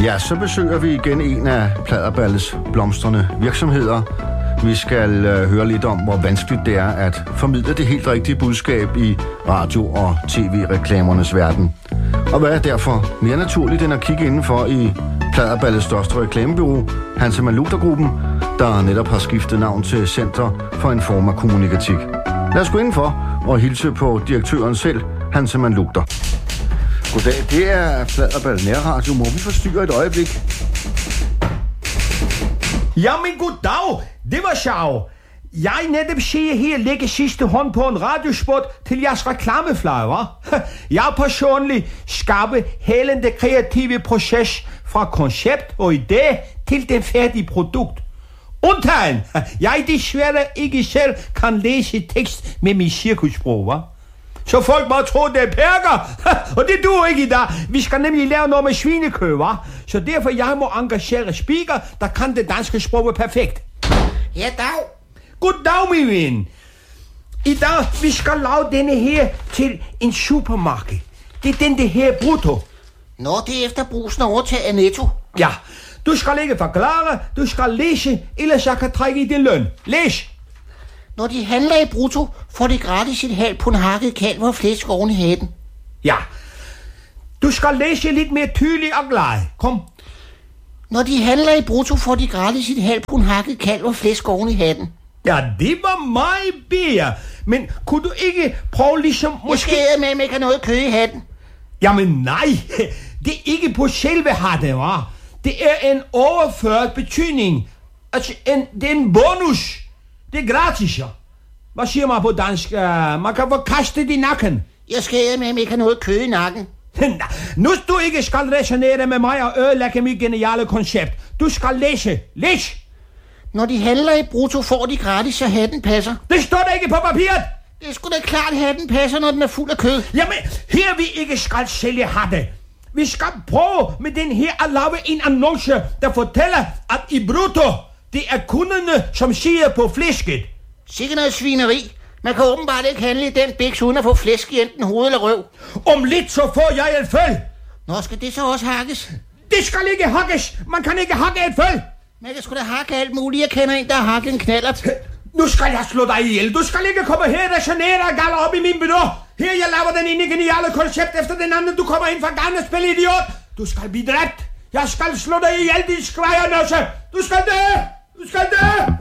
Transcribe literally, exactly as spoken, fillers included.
Ja, så besøger vi igen en af Pladerballes blomstrende virksomheder. Vi skal øh, høre lidt om, hvor vanskeligt det er at formidle det helt rigtige budskab i radio- og tv-reklamernes verden. Og hvad er derfor mere naturligt end at kigge indenfor i Pladerballes største reklamebureau, Hansemann Luther-gruppen, der netop har skiftet navn til Center for Informa Kommunikatik. Lad os gå indenfor og hilse på direktøren selv, Hansemann Luther. Goddag, det er Pladerball Nærradio. Må vi forstyrre et øjeblik? Jamen goddag, det var sjov. Jeg netop ser her lægge sidste hånd på en radiospot til jeres reklameflyer, hva'? Jeg personligt skabe helende kreative proces fra koncept og idé til det færdige produkt. Undtagen, jeg desværre ikke selv kan læse tekst med min cirkussprog, hva'? Så folk må tro, det er perker, og det duer ikke i dag. Vi skal nemlig lave noget med svinekød, hva'? Så derfor jeg må engagere speaker, der kan det danske sprog perfekt. Ja, dag. Goddag, min ven. I dag, vi skal lave denne her til en supermarked. Det er den, det her brutto. Nå, det er efter brusen overtaget af Netto. Ja, du skal ikke forklare, du skal læse, ellers jeg kan trække i din løn. Læs. Når de handler i brutto, får de gratis et halvt pund hakket kalv og flæsk oven i hatten. Ja, du skal læse lidt mere tydeligt og glad. Kom. Når de handler i brutto, får de gratis et halvt pund hakket kalv og flæsk oven i hatten. Ja, det var meget bedre. Men kunne du ikke prøve ligesom måske... Jeg skal med, at man ikke har noget kød i hatten. Jamen nej, det er ikke på selve hatten, hva'? Det er en overført betydning. Altså, en, det er en bonus. Det er gratis, ja. Hvad siger man på dansk? Uh, man kan få kastet i nakken. Jeg skal med, at man ikke har noget kød i nakken. Nu du ikke skal resonere med mig og ødelægge mit geniale koncept. Du skal læse. Læs! Når de handler i brutto, får de gratis, så hatten passer. Det står der ikke på papiret. Det er sgu da klart, at hatten passer, når den er fuld af kød. Jamen, her vi ikke skal sælge hatte. Vi skal prøve med den her at lave en annonce, der fortæller, at i brutto, det er kunderne, som siger på flæsket. Sikke noget svineri. Man kan åbenbart ikke handle i den biks, uden at få flæsk i enten hoved eller røv. Om lidt så får jeg et føl. Nå, skal det så også hakkes? Det skal ikke hakkes. Man kan ikke hakke et føl. Man kan sgu da hakke alt muligt. Jeg kender en, der har hakket en knallert. Nu skal jeg slå dig ihjel. Du skal ikke komme her og genere og galle op i min bureau. Her jeg laver den ene geniale koncept efter den anden. Du kommer ind fra gamle spil, idiot. Du skal blive dræbt. Jeg skal slå dig ihjel, din skvejernøse. Du skal dø. Du skal dø.